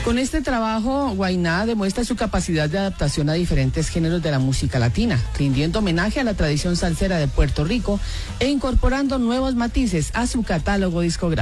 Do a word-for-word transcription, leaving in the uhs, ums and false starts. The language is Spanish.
Con este trabajo, Guainá demuestra su capacidad de adaptación a diferentes géneros de la música latina, rindiendo homenaje a la tradición salsera de Puerto Rico e incorporando nuevos matices a su catálogo discográfico.